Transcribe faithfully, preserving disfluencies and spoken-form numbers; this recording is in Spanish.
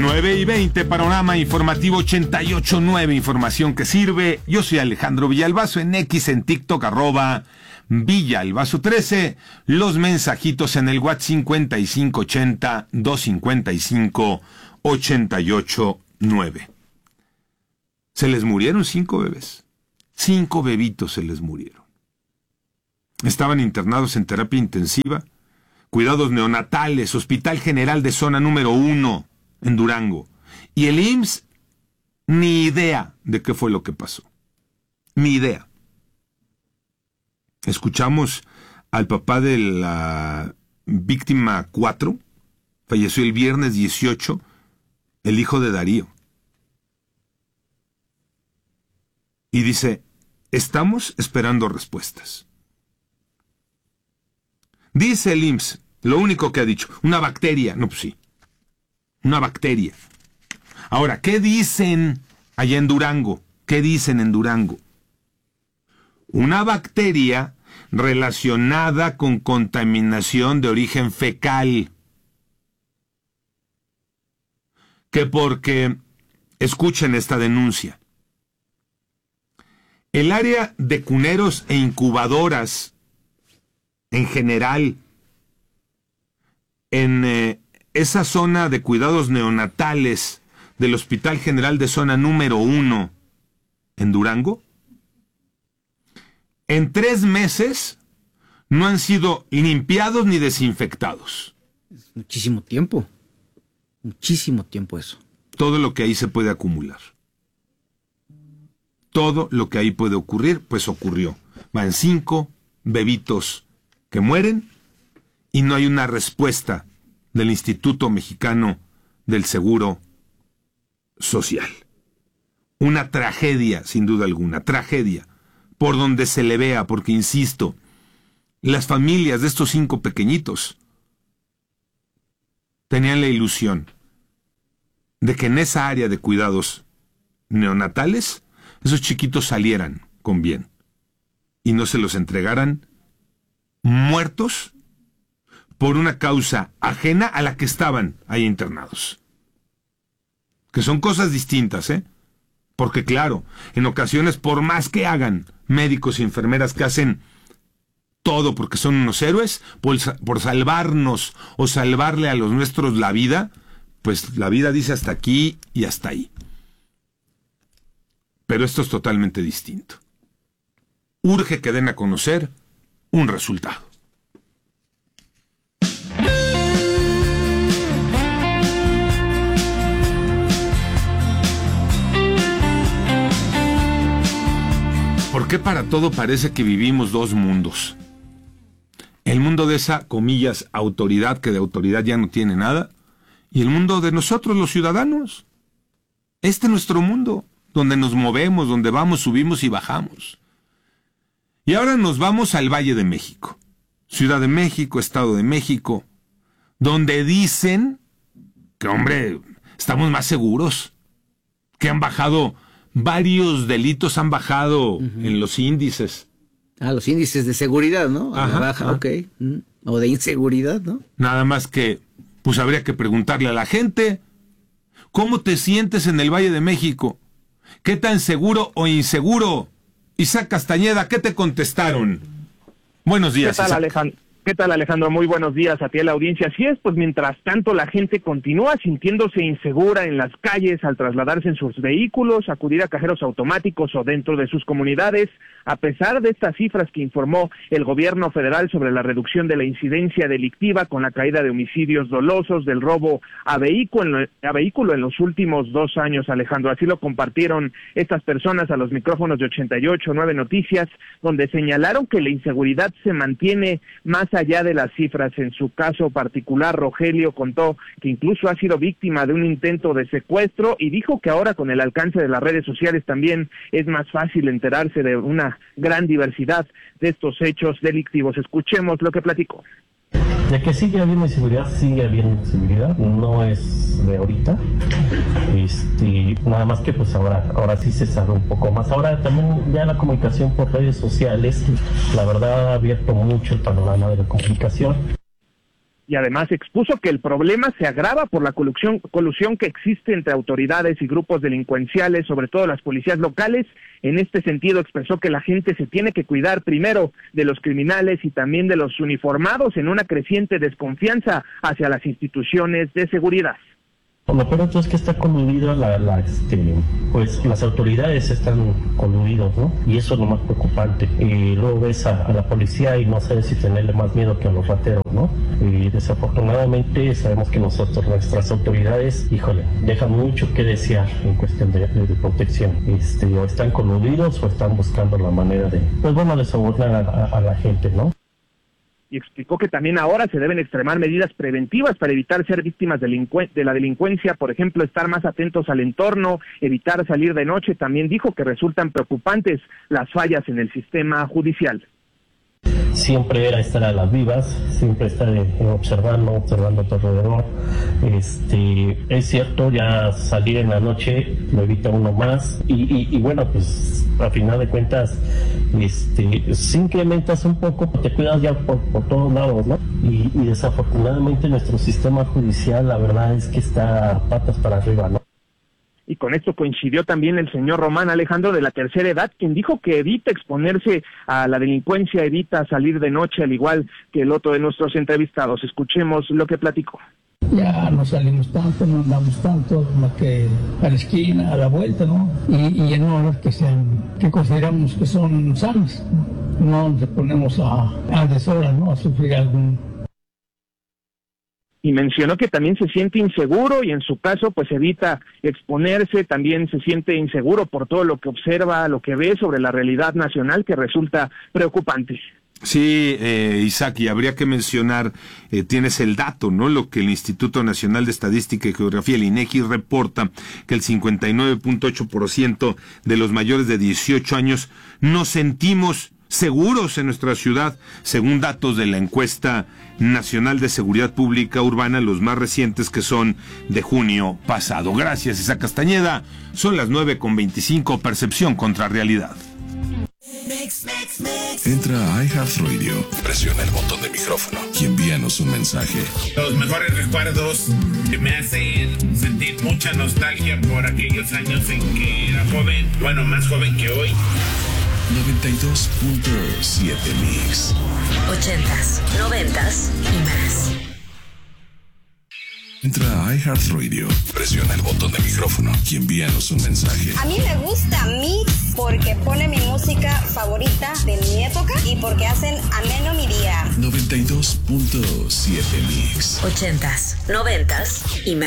nueve y veinte, panorama informativo ochenta y ocho punto nueve, información que sirve. Yo soy Alejandro Villalbazo, en X, en TikTok, arroba Villalbazo trece. Los mensajitos en el WhatsApp cincuenta y cinco ochenta, doscientos cincuenta y cinco, ochenta y ocho nueve. Se les murieron cinco bebés. Cinco bebitos se les murieron. Estaban internados en terapia intensiva, cuidados neonatales, Hospital General de Zona número uno, en Durango. Y el I M S S, ni idea de qué fue lo que pasó. Ni idea. Escuchamos al papá de la víctima cuatro, falleció el viernes dieciocho, el hijo de Darío. Y dice, estamos esperando respuestas. Dice el I M S S, lo único que ha dicho, una bacteria. No, pues sí, una bacteria. Ahora, ¿qué dicen allá en Durango? ¿Qué dicen en Durango? Una bacteria relacionada con contaminación de origen fecal. Que porque, escuchen esta denuncia, el área de cuneros e incubadoras en general, en eh, esa zona de cuidados neonatales del Hospital General de Zona número uno en Durango, en tres meses no han sido limpiados ni desinfectados. Es muchísimo tiempo, muchísimo tiempo eso. Todo lo que ahí se puede acumular. Todo lo que ahí puede ocurrir, pues ocurrió. Van cinco bebitos que mueren y no hay una respuesta del Instituto Mexicano del Seguro Social. Una tragedia, sin duda alguna, tragedia, por donde se le vea, porque insisto, las familias de estos cinco pequeñitos tenían la ilusión de que en esa área de cuidados neonatales esos chiquitos salieran con bien y no se los entregaran muertos por una causa ajena a la que estaban ahí internados. Que son cosas distintas, ¿eh? Porque claro, en ocasiones, por más que hagan médicos y enfermeras que hacen todo porque son unos héroes, por, por salvarnos o salvarle a los nuestros la vida, pues la vida dice hasta aquí y hasta ahí. Pero esto es totalmente distinto. Urge que den a conocer un resultado. ¿Por qué para todo parece que vivimos dos mundos? El mundo de esa, comillas, autoridad, que de autoridad ya no tiene nada, y el mundo de nosotros, los ciudadanos. Este es nuestro mundo, donde nos movemos, donde vamos, subimos y bajamos. Y ahora nos vamos al Valle de México, Ciudad de México, Estado de México, donde dicen que, hombre, estamos más seguros, que han bajado, varios delitos han bajado uh-huh. en los índices. Ah, los índices de seguridad, ¿no? A ajá, la baja, ajá. ok. Mm. O de inseguridad, ¿no? Nada más que, pues habría que preguntarle a la gente, ¿cómo te sientes en el Valle de México? ¿Qué tan seguro o inseguro? Isaac Castañeda, ¿qué te contestaron? Buenos días, ¿Qué tal, Isaac? Alejandro? ¿Qué tal, Alejandro? Muy buenos días a ti, a la audiencia. Así es, pues mientras tanto la gente continúa sintiéndose insegura en las calles al trasladarse en sus vehículos, acudir a cajeros automáticos o dentro de sus comunidades, a pesar de estas cifras que informó el gobierno federal sobre la reducción de la incidencia delictiva con la caída de homicidios dolosos, del robo a vehículo, a vehículo en los últimos dos años, Alejandro. Así lo compartieron estas personas a los micrófonos de ochenta y ocho punto nueve Noticias, donde señalaron que la inseguridad se mantiene más allá de las cifras. En su caso particular, Rogelio contó que incluso ha sido víctima de un intento de secuestro y dijo que ahora con el alcance de las redes sociales también es más fácil enterarse de una gran diversidad de estos hechos delictivos. Escuchemos lo que platicó. De que sigue habiendo inseguridad, sigue habiendo inseguridad, no es de ahorita, este, nada más que pues ahora, ahora sí se sabe un poco más. Ahora también ya la comunicación por redes sociales, la verdad ha abierto mucho el panorama de la comunicación. Y además expuso que el problema se agrava por la colusión, colusión que existe entre autoridades y grupos delincuenciales, sobre todo las policías locales. En este sentido expresó que la gente se tiene que cuidar primero de los criminales y también de los uniformados en una creciente desconfianza hacia las instituciones de seguridad. Lo peor es que está coludido, la, la, este, pues las autoridades están coludidos, ¿no? Y eso es lo más preocupante. Y luego ves a, a la policía y no sabes si tenerle más miedo que a los rateros, ¿no? Y desafortunadamente sabemos que nosotros, nuestras autoridades, híjole, dejan mucho que desear en cuestión de, de, de protección. Este, o están coludidos o están buscando la manera de, pues bueno, de sobornar a, a, a la gente, ¿no? Y explicó que también ahora se deben extremar medidas preventivas para evitar ser víctimas delincu- de la delincuencia, por ejemplo, estar más atentos al entorno, evitar salir de noche. También dijo que resultan preocupantes las fallas en el sistema judicial. Siempre era estar a las vivas, siempre estar eh, observando, observando a tu alrededor. Este, es cierto, ya salir en la noche lo evita uno más y, y, y bueno, pues a final de cuentas, este, si incrementas un poco, te cuidas ya por, por todos lados, ¿no? Y, y desafortunadamente nuestro sistema judicial, la verdad es que está patas para arriba, ¿no? Y con esto coincidió también el señor Román Alejandro de la tercera edad, quien dijo que evita exponerse a la delincuencia, evita salir de noche, al igual que el otro de nuestros entrevistados. Escuchemos lo que platicó. Ya no salimos tanto, no andamos tanto, más que a la esquina, a la vuelta, ¿no? Y, y en horas que sean, que consideramos que son sanas, no nos ponemos a, a deshoras, ¿no? A sufrir algún... Y mencionó que también se siente inseguro y en su caso pues evita exponerse, también se siente inseguro por todo lo que observa, lo que ve sobre la realidad nacional que resulta preocupante. Sí, eh, Isaac, y habría que mencionar, eh, tienes el dato, ¿no? Lo que el Instituto Nacional de Estadística y Geografía, el INEGI, reporta, que el cincuenta y nueve punto ocho por ciento de los mayores de dieciocho años nos sentimos seguros en nuestra ciudad, según datos de la encuesta nacional de seguridad pública urbana, los más recientes, que son de junio pasado. Gracias, Isaac Castañeda. Son las nueve con veinticinco, percepción contra realidad. Entra a iHeartRadio, presiona el botón de micrófono y envíanos un mensaje. Los mejores recuerdos que me hacen sentir mucha nostalgia por aquellos años en que era joven, bueno, más joven que hoy. noventa y dos punto siete Mix. Ochentas, noventas y más. Entra a iHeartRadio, presiona el botón de micrófono y envíanos un mensaje. A mí me gusta Mix porque pone mi música favorita de mi época y porque hacen ameno mi día. noventa y dos punto siete Mix. Ochentas, noventas y más.